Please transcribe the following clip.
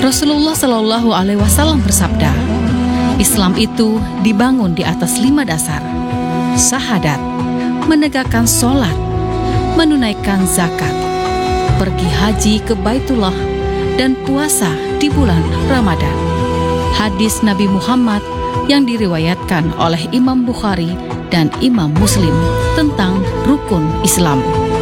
Rasulullah Shallallahu Alaihi Wasallam bersabda, Islam itu dibangun di atas 5 dasar: syahadat, menegakkan sholat, menunaikan zakat, pergi haji ke Baitullah, dan puasa di bulan Ramadan. Hadis Nabi Muhammad yang diriwayatkan oleh Imam Bukhari dan Imam Muslim tentang rukun Islam.